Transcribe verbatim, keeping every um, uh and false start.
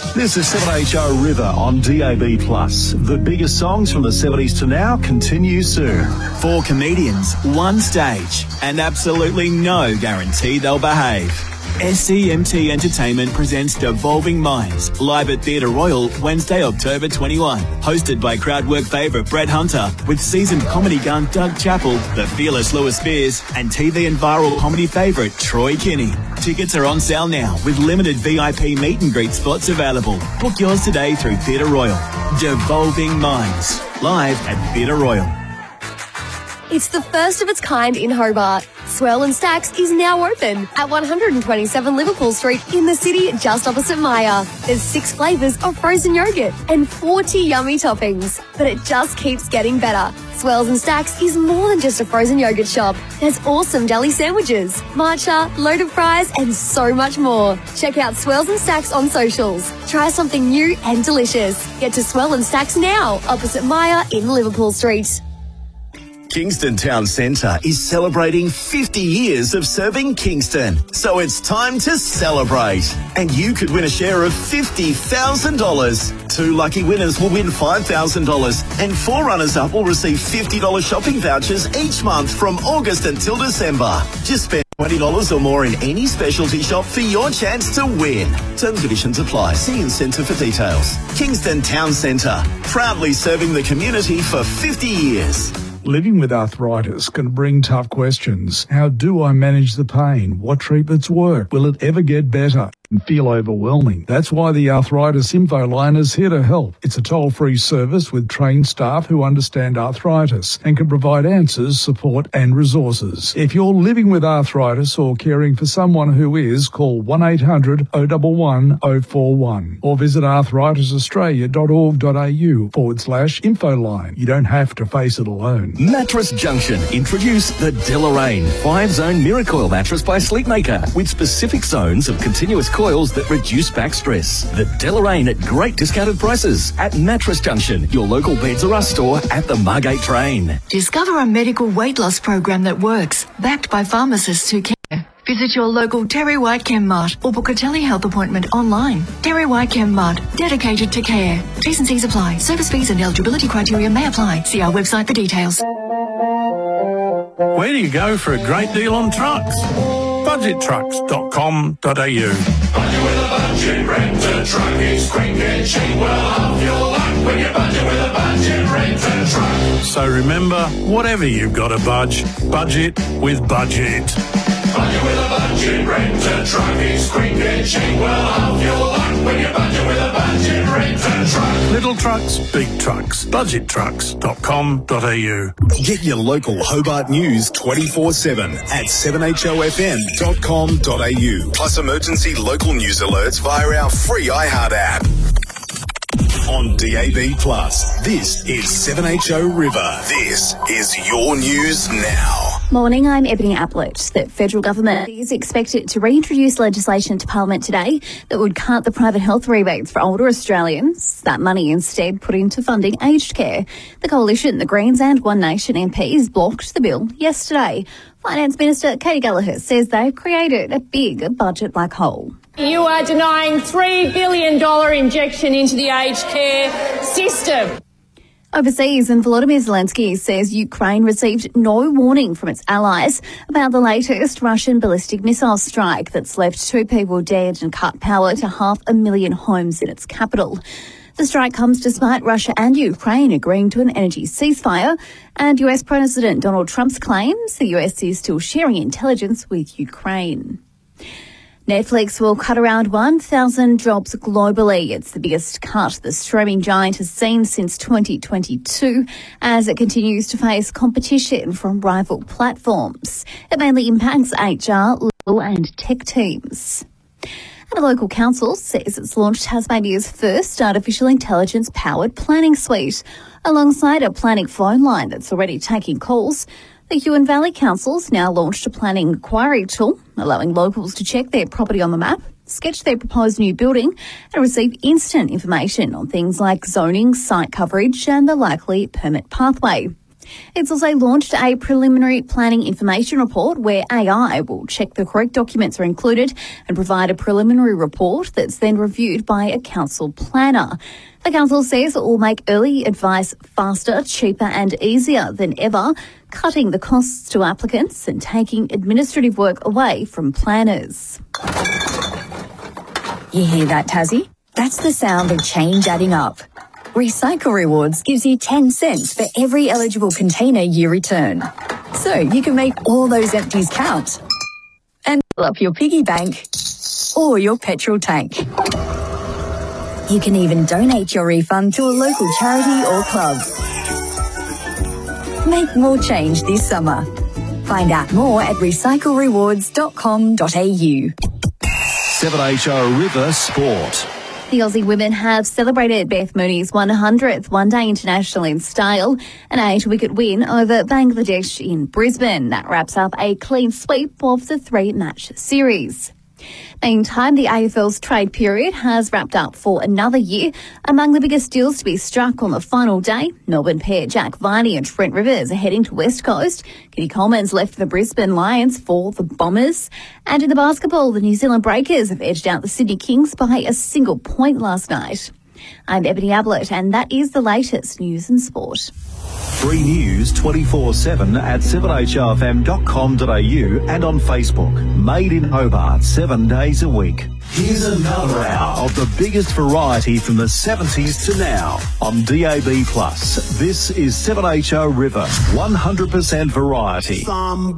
This is seven H O River on D A B plus. The biggest songs from the seventies to now continue soon. Four comedians, one stage, and absolutely no guarantee they'll behave. S C M T Entertainment presents Devolving Minds, live at Theatre Royal, Wednesday, October twenty-first. Hosted by crowdwork favourite Brett Hunter, with seasoned comedy gun Doug Chappell, the fearless Lewis Spears, and T V and viral comedy favourite Troy Kinney. Tickets are on sale now, with limited V I P meet and greet spots available. Book yours today through Theatre Royal. Devolving Minds, live at Theatre Royal. It's the first of its kind in Hobart. Swirl and Stacks is now open at one twenty-seven Liverpool Street in the city just opposite Maya. There's six flavours of frozen yogurt and forty yummy toppings. But it just keeps getting better. Swirls and Stacks is more than just a frozen yogurt shop. There's awesome deli sandwiches, matcha, loaded fries and so much more. Check out Swirls and Stacks on socials. Try something new and delicious. Get to Swirl and Stacks now, opposite Maya in Liverpool Street. Kingston Town Centre is celebrating fifty years of serving Kingston. So it's time to celebrate. And you could win a share of fifty thousand dollars. Two lucky winners will win five thousand dollars and four runners-up will receive fifty dollars shopping vouchers each month from August until December. Just spend twenty dollars or more in any specialty shop for your chance to win. Terms and conditions apply. See Incentive for details. Kingston Town Centre, proudly serving the community for fifty years. Living with arthritis can bring tough questions. How do I manage the pain? What treatments work? Will it ever get better? And feel overwhelming. That's why the Arthritis Info Line is here to help. It's a toll-free service with trained staff who understand arthritis and can provide answers, support and resources. If you're living with arthritis or caring for someone who is, call one eight hundred oh one one oh four one or visit arthritisaustralia.org.au forward slash info line. You don't have to face it alone. Mattress Junction introduce the Deloraine five-zone Miracoil mattress by Sleepmaker with specific zones of continuous coils that reduce back stress. The Deloraine at great discounted prices at Mattress Junction, your local Beds R Us store at the Margate train. Discover a medical weight loss program that works, backed by pharmacists who care. Visit your local Terry White Chem Mart or book a telehealth appointment online. Terry White Chem Mart, dedicated to care. T's and C's apply. Service fees and eligibility criteria may apply. See our website for details. Where do you go for a great deal on trucks? budget trucks dot com dot a u. Budget with a budget, rent a truck is quick and cheap. Well, half your luck when you budget with a budget, rent a truck. So remember, whatever you've got to budge, budget with Budget. Budget with a budget, rent a truck is quick and cheap. Well, half your luck when you budget with a budget, rent a truck. Little trucks, big trucks. budget trucks dot com dot a u. Get your local Hobart news twenty-four seven at seven h o f m dot com dot a u. Plus emergency local news alerts via our free iHeart app. On D A B plus, this is seven H O River. This is your news now. Morning, I'm Ebony Ablett. The federal government is expected to reintroduce legislation to Parliament today that would cut the private health rebates for older Australians. That money instead put into funding aged care. The Coalition, the Greens and One Nation M Ps blocked the bill yesterday. Finance Minister Katie Gallagher says they've created a big budget black hole. You are denying three billion dollars injection into the aged care system. Overseas, and Volodymyr Zelensky says Ukraine received no warning from its allies about the latest Russian ballistic missile strike that's left two people dead and cut power to half a million homes in its capital. The strike comes despite Russia and Ukraine agreeing to an energy ceasefire, and U S President Donald Trump's claims the U S is still sharing intelligence with Ukraine. Netflix will cut around one thousand jobs globally. It's the biggest cut the streaming giant has seen since twenty twenty-two as it continues to face competition from rival platforms. It mainly impacts H R, legal and tech teams. And a local council says it's launched Tasmania's first artificial intelligence-powered planning suite, alongside a planning phone line that's already taking calls. The Huon Valley Council's now launched a planning inquiry tool, allowing locals to check their property on the map, sketch their proposed new building and receive instant information on things like zoning, site coverage and the likely permit pathway. It's also launched a preliminary planning information report where A I will check the correct documents are included and provide a preliminary report that's then reviewed by a council planner. The council says it will make early advice faster, cheaper and easier than ever, cutting the costs to applicants and taking administrative work away from planners. You hear that, Tassie? That's the sound of change adding up. Recycle Rewards gives you ten cents for every eligible container you return. So you can make all those empties count and fill up your piggy bank or your petrol tank. You can even donate your refund to a local charity or club. Make more change this summer. Find out more at recycle rewards dot com dot a u. seven H O River Sport. The Aussie women have celebrated Beth Mooney's one hundredth One-Day International in style, an eight-wicket win over Bangladesh in Brisbane. That wraps up a clean sweep of the three-match series. Meantime, the A F L's trade period has wrapped up for another year. Among the biggest deals to be struck on the final day, Melbourne pair Jack Viney and Trent Rivers are heading to West Coast. Kitty Coleman's left the Brisbane Lions for the Bombers. And in the basketball, the New Zealand Breakers have edged out the Sydney Kings by a single point last night. I'm Ebony Ablett, and that is the latest news and sport. Free news twenty-four seven at seven h o f m dot com dot a u and on Facebook. Made in Hobart, seven days a week. Here's another hour of the biggest variety from the seventies to now on D A B plus. This is seven H O River, one hundred percent variety. Some